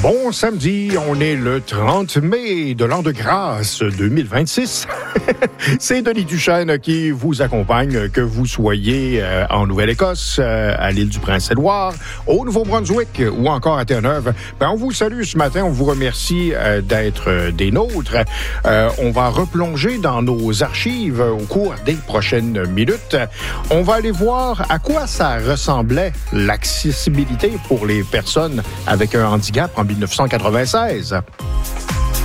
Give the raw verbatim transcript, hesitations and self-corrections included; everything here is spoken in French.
Bon samedi, on est le trente mai de l'an de grâce deux mille vingt-six. C'est Denis Duchesne qui vous accompagne, que vous soyez euh, en Nouvelle-Écosse, euh, à l'île du Prince-Édouard, au Nouveau-Brunswick ou encore à Terre-Neuve. Ben, on vous salue ce matin, on vous remercie euh, d'être euh, des nôtres. Euh, on va replonger dans nos archives au cours des prochaines minutes. On va aller voir à quoi ça ressemblait l'accessibilité pour les personnes avec un handicap en dix-neuf cent quatre-vingt-seize.